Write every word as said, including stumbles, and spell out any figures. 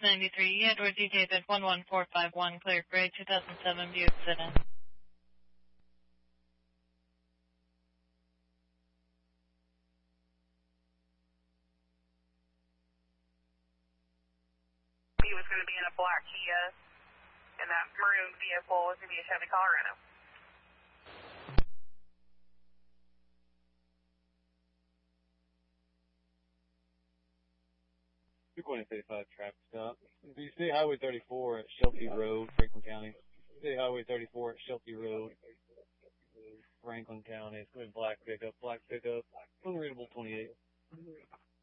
ninety-three, Edward D. David, one one four five one, clear grade, two thousand seven Buick Sedan. He was going to be in a black Kia, and that maroon vehicle was going to be a Chevy Colorado. two twenty thirty-five traffic stop. Do you see Highway thirty-four at Shelby Road, Franklin County? You see Highway thirty-four at Shelby Road, Franklin County. It's going to be black pickup, black pickup, unreadable twenty-eight.